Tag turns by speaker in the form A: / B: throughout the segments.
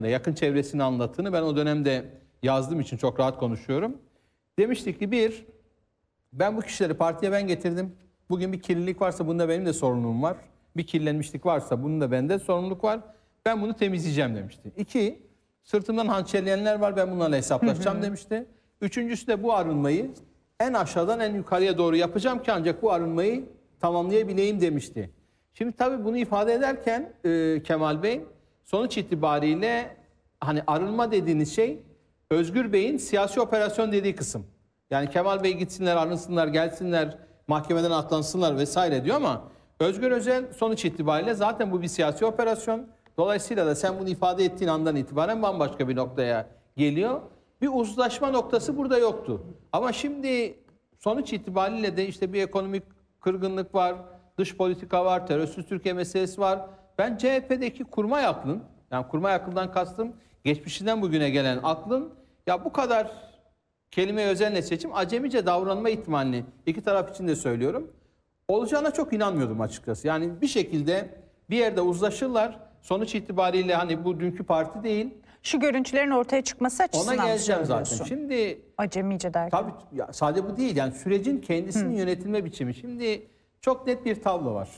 A: yakın çevresini anlattığını ben o dönemde yazdığım için çok rahat konuşuyorum. Demiştik ki ben bu kişileri partiye ben getirdim. Bugün bir kirlilik varsa bunda benim de sorumluluğum var. Bir kirlenmişlik varsa bunun da bende sorumluluk var. Ben bunu temizleyeceğim demişti. 2, sırtımdan hançerleyenler var, ben bunlarla hesaplaşacağım demişti. 3.'sü de bu arınmayı en aşağıdan en yukarıya doğru yapacağım ki ancak bu arınmayı tamamlayabileyim demişti. Şimdi tabii bunu ifade ederken Kemal Bey sonuç itibariyle hani arınma dediğiniz şey Özgür Bey'in siyasi operasyon dediği kısım. Yani Kemal Bey gitsinler, arınsınlar, gelsinler, mahkemeden atlansınlar vesaire diyor ama Özgür Özel sonuç itibariyle zaten bu bir siyasi operasyon. Dolayısıyla da sen bunu ifade ettiğin andan itibaren bambaşka bir noktaya geliyor. Bir uzlaşma noktası burada yoktu. Ama şimdi sonuç itibariyle de işte bir ekonomik kırgınlık var, dış politika var, terörsüz Türkiye meselesi var. Ben CHP'deki kurmay aklın, yani kurmay aklından kastım geçmişinden bugüne gelen aklın ya bu kadar kelime özenle seçim acemice davranma ihtimalini iki taraf için de söylüyorum. Olacağına çok inanmıyordum açıkçası. Yani bir şekilde bir yerde uzlaşırlar. Sonuç itibariyle hani bu dünkü parti değil.
B: Şu görüntülerin ortaya çıkması açısından
A: ona geleceğim zaten. Şimdi
B: acemice derken.
A: Tabii ya, sadece bu değil. Yani sürecin kendisinin yönetilme biçimi. Şimdi çok net bir tablo var.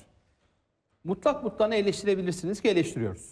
A: Mutlak mutlağını eleştirebilirsiniz ki eleştiriyoruz.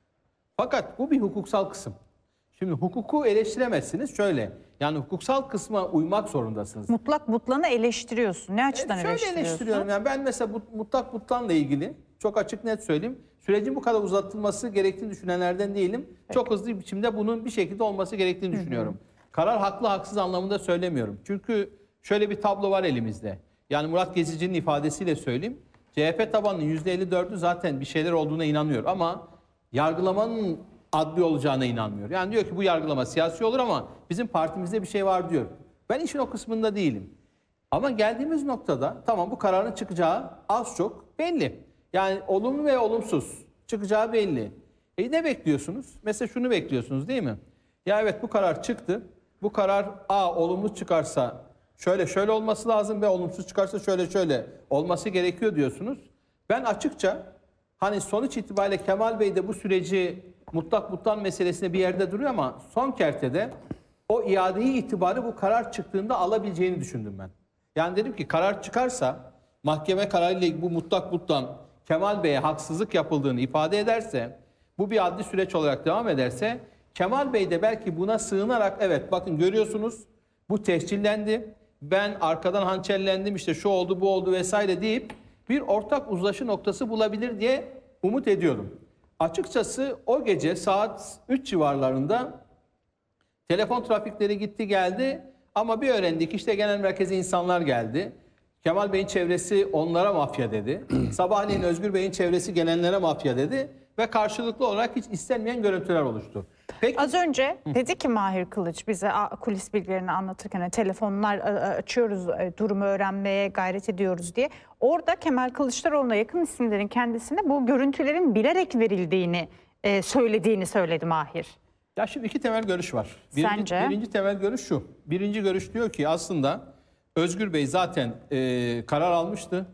A: Fakat bu bir hukuksal kısım. Şimdi hukuku eleştiremezsiniz şöyle. Yani hukuksal kısma uymak zorundasınız.
B: Mutlak mutlağını eleştiriyorsun. Ne açıdan
A: Şöyle
B: eleştiriyorsun?
A: eleştiriyorum. Yani ben mesela bu mutlak mutlakla ilgili çok açık net söyleyeyim. Sürecin bu kadar uzatılması gerektiğini düşünenlerden değilim. Çok hızlı bir biçimde bunun bir şekilde olması gerektiğini düşünüyorum. Karar haklı haksız anlamında söylemiyorum. Çünkü şöyle bir tablo var elimizde. Yani Murat Gezici'nin ifadesiyle söyleyeyim. CHP tabanının %54'ü zaten bir şeyler olduğuna inanıyor ama yargılamanın adli olacağına inanmıyor. Yani diyor ki bu yargılama siyasi olur ama bizim partimizde bir şey var diyor. Ben işin o kısmında değilim. Ama geldiğimiz noktada tamam bu kararın çıkacağı az çok belli. Yani olumlu ve olumsuz çıkacağı belli. Ne bekliyorsunuz? Mesela şunu bekliyorsunuz değil mi? Ya evet bu karar çıktı. Bu karar olumlu çıkarsa şöyle olması lazım ve olumsuz çıkarsa şöyle olması gerekiyor diyorsunuz. Ben açıkça hani sonuç itibariyle Kemal Bey de bu süreci mutlak mutlak meselesine bir yerde duruyor ama son kertede o iadeyi itibarı bu karar çıktığında alabileceğini düşündüm ben. Yani dedim ki karar çıkarsa mahkeme kararıyla bu mutlak mutlak Kemal Bey'e haksızlık yapıldığını ifade ederse, bu bir adli süreç olarak devam ederse Kemal Bey de belki buna sığınarak evet bakın görüyorsunuz bu tescillendi. Ben arkadan hançerlendim işte şu oldu bu oldu vesaire deyip bir ortak uzlaşı noktası bulabilir diye umut ediyordum. Açıkçası o gece saat 3 civarlarında telefon trafikleri gitti geldi ama bir öğrendik işte genel merkeze insanlar geldi. Kemal Bey'in çevresi onlara mafya dedi. Sabahleyin Özgür Bey'in çevresi gelenlere mafya dedi. Ve karşılıklı olarak hiç istenmeyen görüntüler oluştu. Peki,
B: az önce dedi ki Mahir Kılıç bize kulis bilgilerini anlatırken hani telefonlar açıyoruz, durumu öğrenmeye gayret ediyoruz diye. Orada Kemal Kılıçdaroğlu'na yakın isimlerin kendisine bu görüntülerin bilerek verildiğini söylediğini söyledi Mahir.
A: Ya şimdi iki temel görüş var.
B: Sence?
A: Birinci temel görüş şu. Birinci görüş diyor ki aslında Özgür Bey zaten karar almıştı.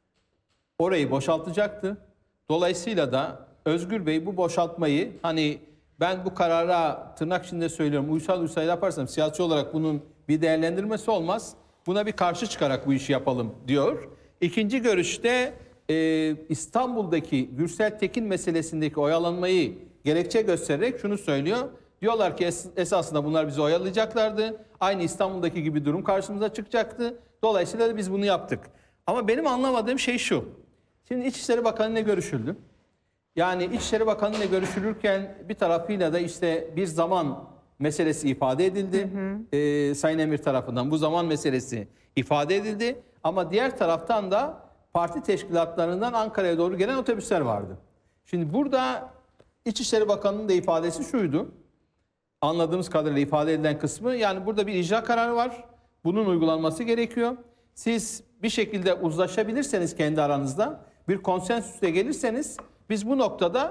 A: Orayı boşaltacaktı. Dolayısıyla da Özgür Bey bu boşaltmayı hani ben bu karara tırnak içinde söylüyorum uysal yaparsam siyasi olarak bunun bir değerlendirmesi olmaz. Buna bir karşı çıkarak bu işi yapalım diyor. İkinci görüşte İstanbul'daki Gürsel Tekin meselesindeki oyalanmayı gerekçe göstererek şunu söylüyor. Diyorlar ki esasında bunlar bizi oyalayacaklardı. Aynı İstanbul'daki gibi durum karşımıza çıkacaktı. Dolayısıyla da biz bunu yaptık. Ama benim anlamadığım şey şu. Şimdi İçişleri Bakanı ile görüşüldü. Yani İçişleri Bakanı ile görüşülürken bir tarafıyla da işte bir zaman meselesi ifade edildi. Sayın Emir tarafından bu zaman meselesi ifade edildi. Ama diğer taraftan da parti teşkilatlarından Ankara'ya doğru gelen otobüsler vardı. Şimdi burada İçişleri Bakanı'nın da ifadesi şuydu. Anladığımız kadarıyla ifade edilen kısmı yani burada bir icra kararı var. Bunun uygulanması gerekiyor. Siz bir şekilde uzlaşabilirseniz kendi aranızda bir konsensüse gelirseniz biz bu noktada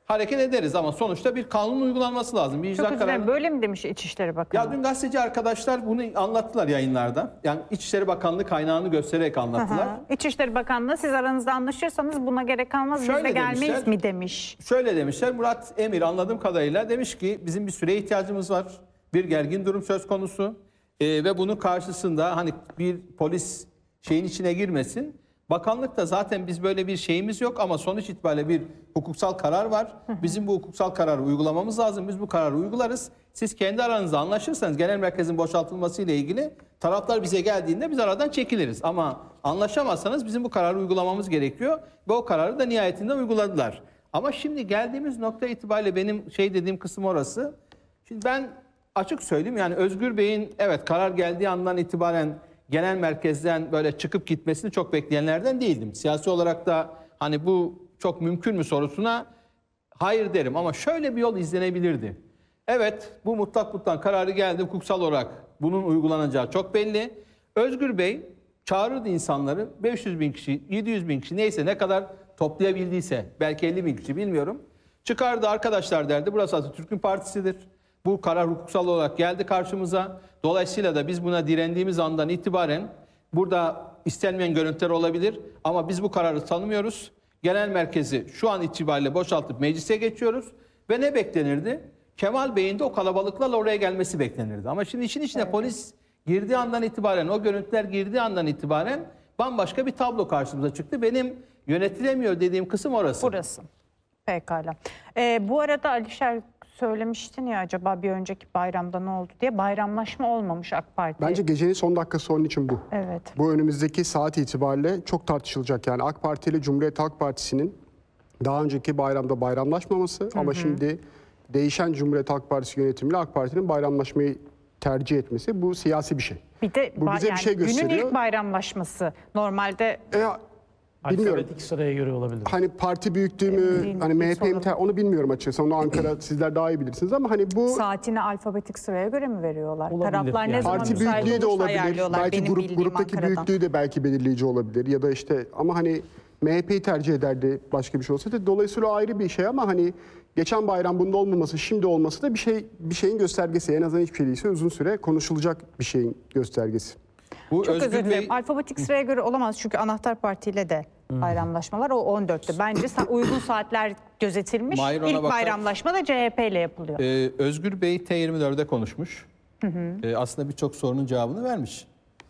A: hareket ederiz ama sonuçta bir kanun uygulanması lazım. Bir icra
B: Çok özür dilerim,
A: kararı.
B: böyle mi demiş İçişleri Bakanı?
A: Ya dün gazeteci arkadaşlar bunu anlattılar yayınlarda. Yani İçişleri Bakanlığı kaynağını göstererek anlattılar.
B: İçişleri Bakanlığı siz aranızda anlaşırsanız buna gerek kalmaz, biz de
A: Şöyle
B: gelmeyiz
A: demişler.
B: mi demiş.
A: Şöyle demişler, Murat Emir anladığım kadarıyla demiş ki bizim bir süreye ihtiyacımız var. Bir gergin durum söz konusu. Ve bunun karşısında hani bir polis şeyin içine girmesin. Bakanlıkta zaten biz böyle bir şeyimiz yok ama sonuç itibariyle bir hukuksal karar var. Bizim bu hukuksal kararı uygulamamız lazım. Biz bu kararı uygularız. Siz kendi aranızda anlaşırsanız genel merkezin boşaltılması ile ilgili taraflar bize geldiğinde biz aradan çekiliriz. Ama anlaşamazsanız bizim bu kararı uygulamamız gerekiyor. Ve o kararı da nihayetinde uyguladılar. Ama şimdi geldiğimiz nokta itibariyle benim dediğim kısım orası. Şimdi ben açık söyleyeyim, yani Özgür Bey'in evet karar geldiği andan itibaren genel merkezden böyle çıkıp gitmesini çok bekleyenlerden değildim. Siyasi olarak da hani bu çok mümkün mü sorusuna hayır derim ama şöyle bir yol izlenebilirdi. Evet, bu mutlak kararı geldi, hukuksal olarak bunun uygulanacağı çok belli. Özgür Bey çağırırdı insanları, 500 bin kişi, 700 bin kişi neyse ne kadar toplayabildiyse, belki 50 bin kişi bilmiyorum. Çıkardı, arkadaşlar derdi, burası Atatürk'ün partisidir. Bu karar hukuksal olarak geldi karşımıza. Dolayısıyla da biz buna direndiğimiz andan itibaren burada istenmeyen görüntüler olabilir ama biz bu kararı tanımıyoruz. Genel merkezi şu an itibariyle boşaltıp meclise geçiyoruz ve ne beklenirdi? Kemal Bey'in de o kalabalıklarla oraya gelmesi beklenirdi. Ama şimdi işin içine polis girdiği andan itibaren, o görüntüler girdiği andan itibaren bambaşka bir tablo karşımıza çıktı. Benim yönetilemiyor dediğim kısım orası.
B: Burası. Pekala. Bu arada Alişer söylemiştin ya, acaba bir önceki bayramda ne oldu diye. Bayramlaşma olmamış AK Parti.
C: Bence gecenin son dakikası onun için bu.
B: Evet.
C: Bu önümüzdeki saat itibariyle çok tartışılacak. Yani AK Parti ile Cumhuriyet Halk Partisi'nin daha önceki bayramda bayramlaşmaması ama şimdi değişen Cumhuriyet Halk Partisi yönetimiyle AK Parti'nin bayramlaşmayı tercih etmesi, bu siyasi bir şey.
B: Bir de
C: Bu bize bir şey
B: günün
C: gösteriyor.
B: ilk bayramlaşması. Normalde
C: Bilmiyorum.
D: Alfabetik sıraya göre olabilir.
C: Hani parti büyüklüğü mü, hani MHP mi, onu bilmiyorum açıkçası. Onu Ankara sizler daha iyi bilirsiniz ama hani bu
B: saatini alfabetik sıraya göre mi veriyorlar?
D: Olabilir
B: Taraflar ne
D: yani.
B: zaman
C: parti
B: müsait
C: büyüklüğü de
B: olursa
C: olabilir.
B: ayarlıyorlar.
C: Belki
B: Benim bildiğim
C: gruptaki
B: Ankara'dan.
C: büyüklüğü de belki belirleyici olabilir ya da işte ama hani MHP'yi tercih ederdi başka bir şey olsaydı. Dolayısıyla ayrı bir şey ama hani geçen bayram bunda olmaması, şimdi olması da bir şeyin göstergesi. En azından hiçbir şey değilse uzun süre konuşulacak bir şeyin göstergesi.
A: Bu
B: Çok özür
A: Özgür
B: dilerim.
A: Bey,
B: Alfabetik sıraya göre olamaz çünkü Anahtar Parti ile de bayramlaşmalar o 14'te. Bence uygun saatler gözetilmiş.
A: Mahir, ona
B: İlk
A: bakar.
B: bayramlaşma da CHP ile yapılıyor.
A: Özgür Bey T24'de konuşmuş. Aslında birçok sorunun cevabını vermiş.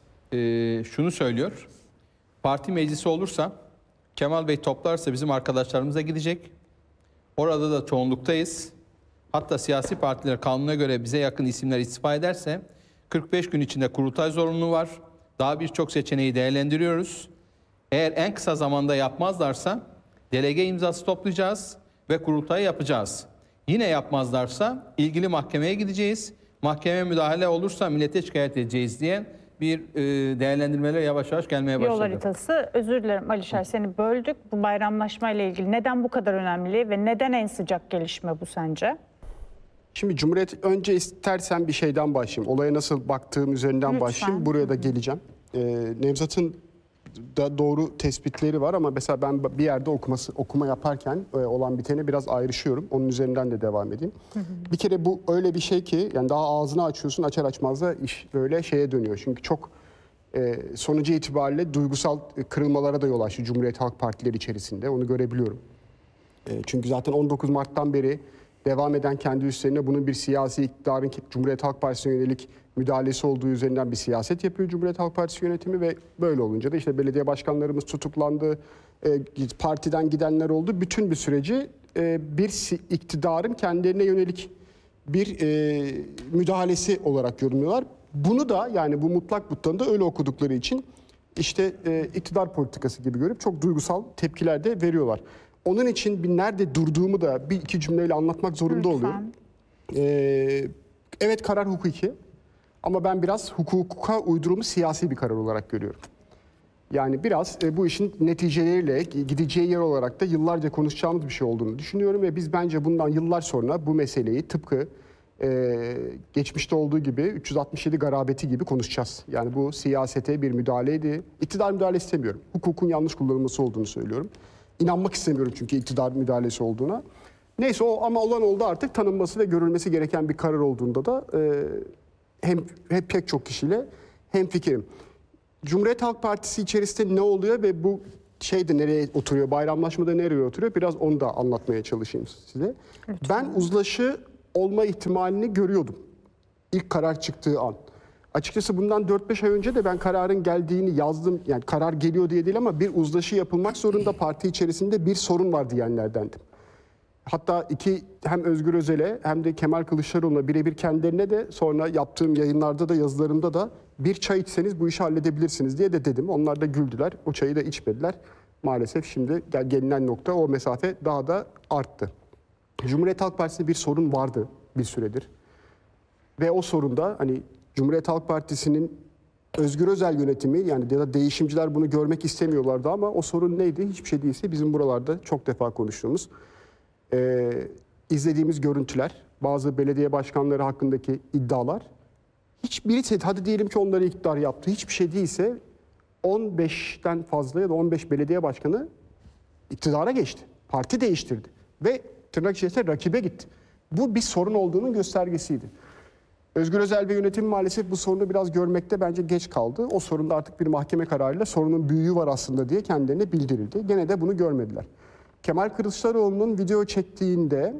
A: Şunu söylüyor. Parti meclisi olursa, Kemal Bey toplarsa bizim arkadaşlarımıza gidecek. Orada da çoğunluktayız. Hatta siyasi partiler kanuna göre bize yakın isimler istifa ederse 45 gün içinde kurultay zorunluluğu var. Daha birçok seçeneği değerlendiriyoruz. Eğer en kısa zamanda yapmazlarsa delege imzası toplayacağız ve kurultayı yapacağız. Yine yapmazlarsa ilgili mahkemeye gideceğiz. Mahkeme müdahale olursa millete şikayet edeceğiz diye bir değerlendirmeler yavaş yavaş gelmeye başladı.
B: Yol haritası. Özür dilerim Alişer, seni böldük. Bu bayramlaşma ile ilgili neden bu kadar önemli ve neden en sıcak gelişme bu sence?
C: Şimdi Cumhuriyet, önce istersen bir şeyden başlayayım. Olaya nasıl baktığım üzerinden
B: Lütfen.
C: başlayayım. Buraya da geleceğim. Nevzat'ın da doğru tespitleri var ama mesela ben bir yerde okuma yaparken olan biteni biraz ayrışıyorum. Onun üzerinden de devam edeyim. Bir kere bu öyle bir şey ki yani daha ağzını açıyorsun, açar açmaz da iş böyle şeye dönüyor. Çünkü çok sonucu itibariyle duygusal kırılmalara da yol açtı Cumhuriyet Halk Partileri içerisinde. Onu görebiliyorum. Çünkü zaten 19 Mart'tan beri devam eden kendi üstlerine bunun bir siyasi iktidarın Cumhuriyet Halk Partisi'ne yönelik müdahalesi olduğu üzerinden bir siyaset yapıyor Cumhuriyet Halk Partisi yönetimi ve böyle olunca da işte belediye başkanlarımız tutuklandı, partiden gidenler oldu. Bütün bir süreci bir iktidarın kendilerine yönelik bir müdahalesi olarak yorumluyorlar. Bunu da yani bu mutlak butonda öyle okudukları için işte iktidar politikası gibi görüp çok duygusal tepkiler de veriyorlar. Onun için bir nerede durduğumu da bir iki cümleyle anlatmak zorunda oluyorum. Evet, karar hukuki ama ben biraz hukuka uydurulmuş siyasi bir karar olarak görüyorum. Yani biraz bu işin neticeleriyle gideceği yer olarak da yıllarca konuşacağımız bir şey olduğunu düşünüyorum ve biz bence bundan yıllar sonra bu meseleyi tıpkı geçmişte olduğu gibi 367 garabeti gibi konuşacağız. Yani bu siyasete bir müdahaleydi. İktidar müdahale istemiyorum. Hukukun yanlış kullanılması olduğunu söylüyorum. İnanmak istemiyorum çünkü iktidar müdahalesi olduğuna. Neyse o ama olan oldu, artık tanınması ve görülmesi gereken bir karar olduğunda da hem pek çok kişiyle hemfikirim. Cumhuriyet Halk Partisi içerisinde ne oluyor ve bu şeyde nereye oturuyor, bayramlaşmada nereye oturuyor, biraz onu da anlatmaya çalışayım size. Ben uzlaşı olma ihtimalini görüyordum ilk karar çıktığı an. Açıkçası bundan 4-5 ay önce de ben kararın geldiğini yazdım. Yani karar geliyor diye değil ama bir uzlaşı yapılmak zorunda, parti içerisinde bir sorun var diyenlerdendim. Hatta hem Özgür Özel'e hem de Kemal Kılıçdaroğlu'na birebir kendilerine de sonra yaptığım yayınlarda da yazılarımda da bir çay içseniz bu işi halledebilirsiniz diye de dedim. Onlar da güldüler. O çayı da içmediler. Maalesef şimdi gelinen nokta, o mesafe daha da arttı. Cumhuriyet Halk Partisi'nde bir sorun vardı bir süredir. Ve o sorunda hani Cumhuriyet Halk Partisi'nin Özgür Özel yönetimi, yani ya da değişimciler bunu görmek istemiyorlardı ama o sorun neydi? Hiçbir şey değilse bizim buralarda çok defa konuştuğumuz, izlediğimiz görüntüler, bazı belediye başkanları hakkındaki iddialar, hiçbirisi, hadi diyelim ki onları iktidar yaptı, hiçbir şey değilse 15'ten fazla ya da 15 belediye başkanı iktidara geçti. Parti değiştirdi ve tırnak içerisinde rakibe gitti. Bu bir sorun olduğunun göstergesiydi. Özgür Özel ve yönetim maalesef bu sorunu biraz görmekte bence geç kaldı. O sorunda artık bir mahkeme kararıyla sorunun büyüğü var aslında diye kendilerine bildirildi. Gene de bunu görmediler. Kemal Kılıçdaroğlu'nun video çektiğinde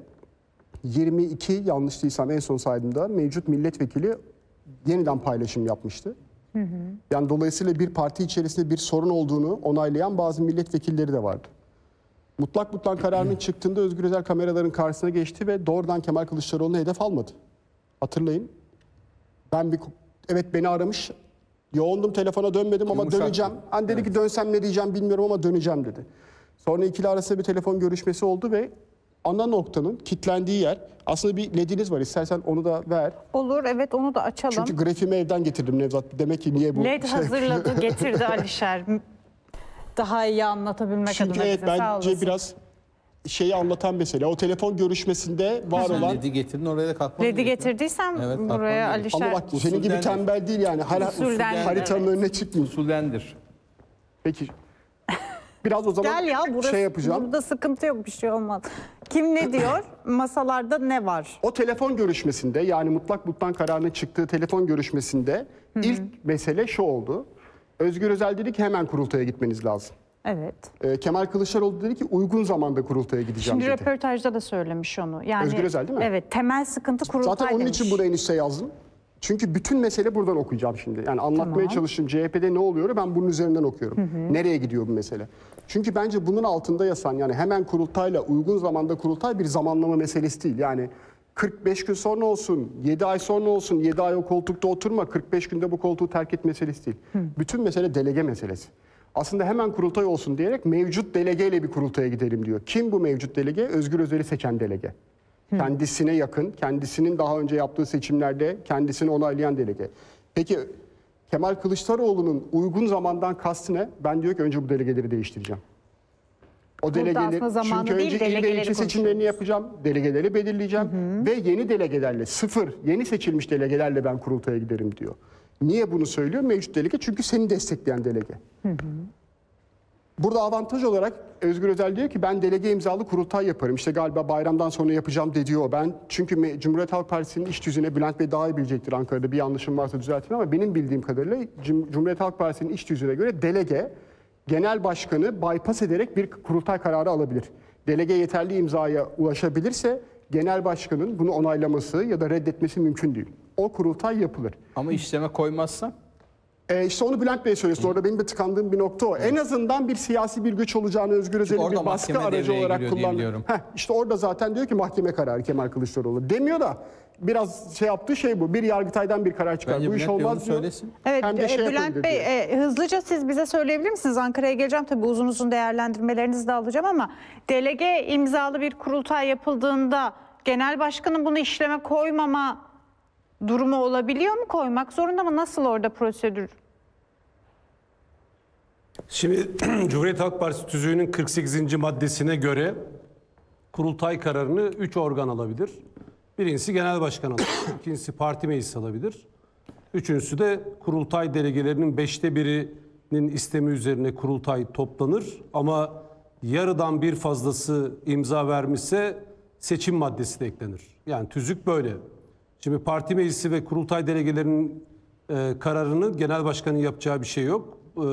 C: 22, yanlış değilsem en son saydığımda, mevcut milletvekili yeniden paylaşım yapmıştı. Yani dolayısıyla bir parti içerisinde bir sorun olduğunu onaylayan bazı milletvekilleri de vardı. Mutlak kararının çıktığında Özgür Özel kameraların karşısına geçti ve doğrudan Kemal Kılıçdaroğlu'na hedef almadı. Hatırlayın. Evet, beni aramış. Yoğundum, telefona dönmedim ama
A: Yumuşak.
C: döneceğim. Hani dedi ki dönsem ne diyeceğim bilmiyorum ama döneceğim dedi. Sonra ikili arasında bir telefon görüşmesi oldu ve ana noktanın kilitlendiği yer, aslında bir lediniz var, istersen onu da ver.
B: Olur, evet, onu da açalım.
C: Çünkü grafiğimi evden getirdim Nevzat. Demek ki niye bu
B: LED hazırladı, getirdi Alişer. Daha iyi anlatabilmek
C: Çünkü
B: adına
C: evet,
B: bize, sağ
C: bence
B: olasın.
C: biraz şeyi anlatan mesele. O telefon görüşmesinde var
A: Sen
C: olan...
A: LED'i getirdin, oraya da kalkman
B: LED'i
A: gerekiyor.
B: getirdiysem
A: Evet, kalkman
B: buraya
A: gerekiyor.
B: Alişer...
C: Ama bak senin gibi
A: Usulden-
C: tembel değil yani.
B: Usulden,
C: Haritanın
B: evet.
C: önüne çıkmıyor.
A: Usuldendir.
C: Peki. Biraz o zaman
B: Gel ya, burası,
C: şey yapacağım.
B: burada sıkıntı yok, bir şey olmaz. Kim ne diyor? Masalarda ne var?
C: O telefon görüşmesinde, yani mutlak kararının çıktığı telefon görüşmesinde ilk mesele şu oldu. Özgür Özel dedi ki hemen kurultaya gitmeniz lazım.
B: Evet.
C: Kemal Kılıçdaroğlu dedi ki uygun zamanda kurultaya gideceğim
B: Şimdi
C: dedi.
B: röportajda da söylemiş onu. Yani,
C: Özgür Özel değil mi?
B: Evet, temel sıkıntı kurultay
C: Zaten onun
B: demiş.
C: için buraya en üste yazdım. Çünkü bütün mesele buradan okuyacağım şimdi. Yani anlatmaya
B: Tamam.
C: çalıştım. CHP'de ne oluyor, ben bunun üzerinden okuyorum. Nereye gidiyor bu mesele? Çünkü bence bunun altında yatan, yani hemen kurultayla uygun zamanda kurultay bir zamanlama meselesi değil. Yani 45 gün sonra olsun, 7 ay sonra olsun, 7 ay o koltukta oturma, 45 günde bu koltuğu terk et meselesi değil. Bütün mesele delege meselesi. Aslında hemen kurultay olsun diyerek mevcut delegeyle bir kurultaya gidelim diyor. Kim bu mevcut delege? Özgür Özel'i seçen delege. Kendisine yakın, kendisinin daha önce yaptığı seçimlerde kendisini onaylayan delege. Peki Kemal Kılıçdaroğlu'nun uygun zamandan kastı ne? Ben diyor ki önce bu delegeleri değiştireceğim. O
B: Burada
C: delegeleri,
B: aslında zamanı
C: çünkü
B: değil,
C: önce il ve
B: delegeleri
C: ilçe seçimlerini
B: konuşuyoruz.
C: yapacağım, delegeleri belirleyeceğim ve yeni delegelerle, yeni seçilmiş delegelerle ben kurultaya giderim diyor. Niye bunu söylüyor? Mevcut delege çünkü seni destekleyen delege. Burada avantaj olarak Özgür Özel diyor ki ben delege imzalı kurultay yaparım. İşte galiba bayramdan sonra yapacağım dedi o. Ben çünkü Cumhuriyet Halk Partisi'nin iç düzeni Bülent Bey daha iyi bilecektir Ankara'da, bir yanlışım varsa düzeltin ama benim bildiğim kadarıyla Cumhuriyet Halk Partisi'nin iç düzenine göre delege genel başkanı bypass ederek bir kurultay kararı alabilir. Delege yeterli imzaya ulaşabilirse genel başkanın bunu onaylaması ya da reddetmesi mümkün değil. O kurultay yapılır.
A: Ama işleme koymazsa?
C: İşte onu Bülent Bey söylesin. Orada benim de tıkandığım bir nokta o. En azından bir siyasi bir güç olacağını Özgür Özel'in
A: orada
C: bir baskı
A: mahkeme
C: aracı
A: devreye
C: olarak
A: giriyor diye
C: kullandı.
A: biliyorum.
C: İşte orada zaten diyor ki mahkeme kararı Kemal Kılıçdaroğlu. Demiyor da biraz şey yaptığı şey bu. Bir Yargıtay'dan bir karar çıkar.
A: Bence
C: Bu iş
A: Bülent Bey
C: olmaz
A: onu
C: diyor.
A: söylesin.
B: Evet,
C: Hem de şey
B: Bülent
C: yapabilir
B: Bey,
C: diyor.
B: hızlıca siz bize söyleyebilir misiniz? Ankara'ya geleceğim tabii, uzun değerlendirmelerinizi de alacağım ama delege imzalı bir kurultay yapıldığında genel başkanın bunu işleme koymama durumu olabiliyor mu? Koymak zorunda mı? Nasıl orada prosedür?
D: Şimdi Cumhuriyet Halk Partisi tüzüğünün 48. maddesine göre kurultay kararını 3 organ alabilir. Birincisi genel başkan alabilir. İkincisi parti meclisi alabilir. Üçüncüsü de kurultay delegelerinin 5'te birinin istemi üzerine kurultay toplanır. Ama yarıdan bir fazlası imza vermişse seçim maddesi de eklenir. Yani tüzük böyle. Şimdi parti meclisi ve kurultay delegelerinin kararını genel başkanın yapacağı bir şey yok.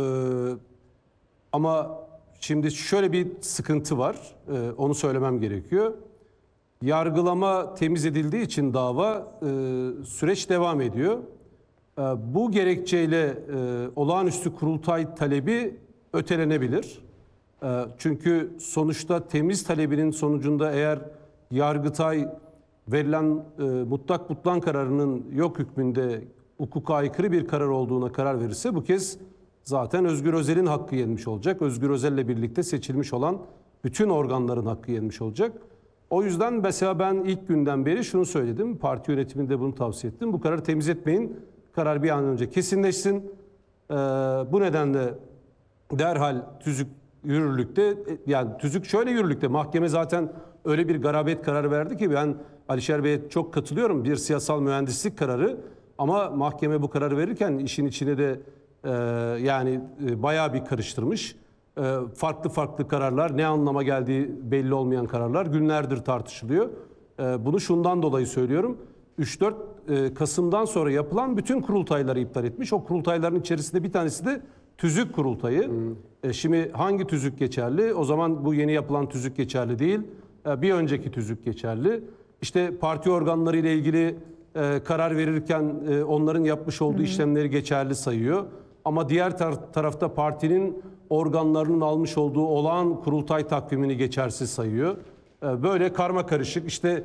D: Ama şimdi şöyle bir sıkıntı var. Onu söylemem gerekiyor. Yargılama temiz edildiği için dava süreç devam ediyor. Bu gerekçeyle olağanüstü kurultay talebi ötelenebilir. Çünkü sonuçta temiz talebinin sonucunda eğer Yargıtay verilen mutlak butlan kararının yok hükmünde hukuka aykırı bir karar olduğuna karar verirse bu kez zaten Özgür Özel'in hakkı yenmiş olacak. Özgür Özel'le birlikte seçilmiş olan bütün organların hakkı yenmiş olacak. O yüzden mesela ben ilk günden beri şunu söyledim. Parti yönetiminde bunu tavsiye ettim. Bu kararı temiz etmeyin. Karar bir an önce kesinleşsin. Bu nedenle derhal tüzük yürürlükte, yani tüzük şöyle yürürlükte, mahkeme zaten öyle bir garabet kararı verdi ki ben Alişer Bey'e çok katılıyorum. Bir siyasal mühendislik kararı ama mahkeme bu kararı verirken işin içine de bayağı bir karıştırmış. Farklı farklı kararlar, ne anlama geldiği belli olmayan kararlar günlerdir tartışılıyor. Bunu şundan dolayı söylüyorum. 3-4 Kasım'dan sonra yapılan bütün kurultayları iptal etmiş. O kurultayların içerisinde bir tanesi de tüzük kurultayı. Şimdi hangi tüzük geçerli? O zaman bu yeni yapılan tüzük geçerli değil. Bir önceki tüzük geçerli. İşte parti organları ile ilgili karar verirken onların yapmış olduğu işlemleri geçerli sayıyor. Ama diğer tarafta partinin organlarının almış olduğu olağan kurultay takvimini geçersiz sayıyor. Böyle karma karışık. İşte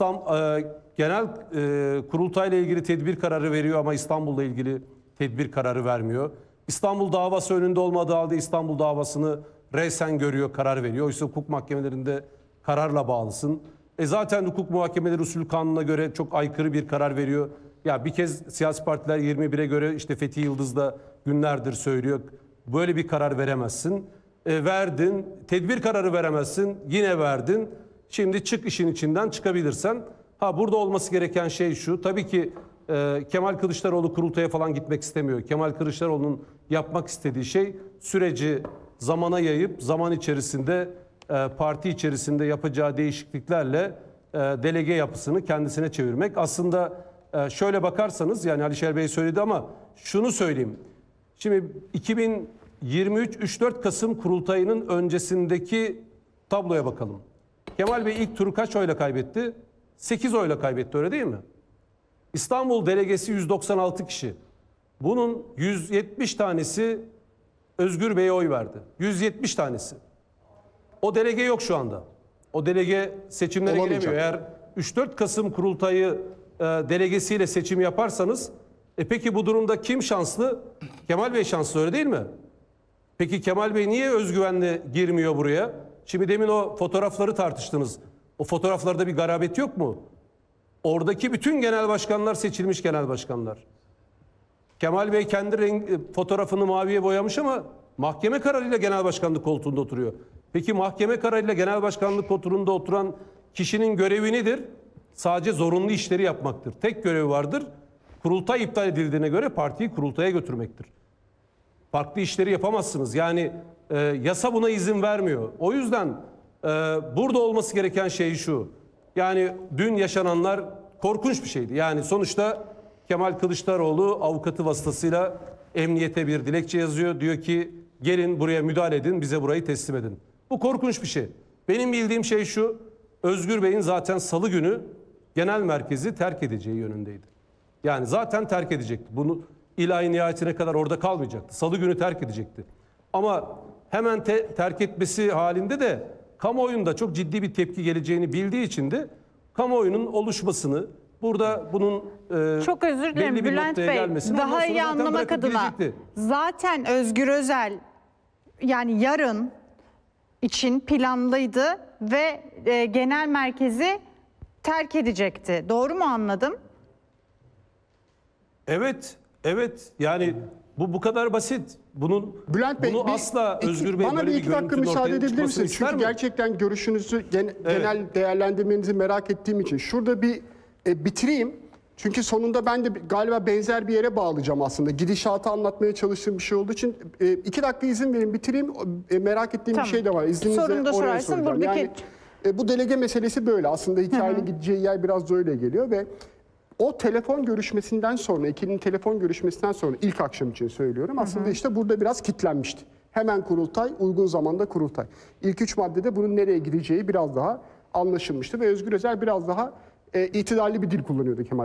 D: genel kurultayla ilgili tedbir kararı veriyor ama İstanbul'la ilgili tedbir kararı vermiyor. İstanbul davası önünde olmadığı halde İstanbul davasını resen görüyor, karar veriyor. Oysa hukuk mahkemelerinde kararla bağlısın. Zaten hukuk muhakemeleri usulü kanununa göre çok aykırı bir karar veriyor. Ya bir kez siyasi partiler 21'e göre işte Fethi Yıldız da günlerdir söylüyor. Böyle bir karar veremezsin. Verdin, tedbir kararı veremezsin, yine verdin. Şimdi çık işin içinden, çıkabilirsen. Burada olması gereken şey şu. Tabii ki Kemal Kılıçdaroğlu kurultaya falan gitmek istemiyor. Kemal Kılıçdaroğlu'nun yapmak istediği şey süreci zamana yayıp zaman içerisinde parti içerisinde yapacağı değişikliklerle delege yapısını kendisine çevirmek. Aslında şöyle bakarsanız, yani Alişer Bey söyledi ama şunu söyleyeyim. Şimdi 2023 3-4 Kasım kurultayının öncesindeki tabloya bakalım. Kemal Bey ilk turu kaç oyla kaybetti? 8 oyla kaybetti, öyle değil mi? İstanbul delegesi 196 kişi. Bunun 170 tanesi Özgür Bey'e oy verdi. 170 tanesi. O delege yok şu anda. O delege seçimlere giremiyor. Eğer 3-4 Kasım kurultayı delegesiyle seçim yaparsanız peki bu durumda kim şanslı? Kemal Bey şanslı, öyle değil mi? Peki Kemal Bey niye özgüvenle girmiyor buraya? Şimdi demin o fotoğrafları tartıştınız. O fotoğraflarda bir garabet yok mu? Oradaki bütün genel başkanlar seçilmiş genel başkanlar. Kemal Bey kendi fotoğrafını maviye boyamış ama mahkeme kararıyla genel başkanlık koltuğunda oturuyor. Peki mahkeme kararıyla genel başkanlık koltuğunda oturan kişinin görevi nedir? Sadece zorunlu işleri yapmaktır. Tek görevi vardır. Kurultay iptal edildiğine göre partiyi kurultaya götürmektir. Farklı işleri yapamazsınız. Yani yasa buna izin vermiyor. O yüzden burada olması gereken şey şu. Yani dün yaşananlar korkunç bir şeydi. Yani sonuçta Kemal Kılıçdaroğlu avukatı vasıtasıyla emniyete bir dilekçe yazıyor. Diyor ki gelin buraya müdahale edin, bize burayı teslim edin. Bu korkunç bir şey. Benim bildiğim şey şu. Özgür Bey'in zaten salı günü genel merkezi terk edeceği yönündeydi. Yani zaten terk edecekti. Bunu ilahi nihayetine kadar orada kalmayacaktı. Salı günü terk edecekti. Ama hemen terk etmesi halinde de kamuoyunda çok ciddi bir tepki geleceğini bildiği için de kamuoyunun oluşmasını, burada bunun
B: çok özür dilerim
D: belli bir
B: Bülent
D: noktaya
B: Bey,
D: gelmesini
B: daha iyi anlamak
D: bırakıp
B: adına
D: gidecekti.
B: zaten Özgür Özel yani yarın için planlıydı ve genel merkezi terk edecekti. Doğru mu anladım?
D: Evet. Yani bu kadar basit.
C: Bülent Bey,
D: bunu asla Özgür Bey
C: bana
D: böyle
C: bir
D: bir
C: iki dakika
D: görüntünün
C: müsaade
D: ortaya
C: edebilir
D: çıkmasını
C: misiniz?
D: ister
C: Çünkü
D: mi?
C: gerçekten görüşünüzü, genel değerlendirmenizi merak ettiğim için. Şurada bir bitireyim. Çünkü sonunda ben de galiba benzer bir yere bağlayacağım aslında. Gidişatı anlatmaya çalıştığım bir şey olduğu için 2 dakika izin verin, bitireyim. Merak ettiğim
B: Tamam.
C: bir şey de var. İzninizle
B: Sorunu da
C: oraya
B: sorarsın.
C: soracağım.
B: Buradaki
C: Bu delege meselesi böyle. Aslında hikayenin gideceği yer biraz da öyle geliyor ve o telefon görüşmesinden sonra, ikilinin telefon görüşmesinden sonra ilk akşam için söylüyorum. Aslında işte burada biraz kitlenmişti. Hemen kurultay, uygun zamanda kurultay. İlk 3 maddede bunun nereye gideceği biraz daha anlaşılmıştı ve Özgür Özel biraz daha itidalli bir dil kullanıyordu Kemal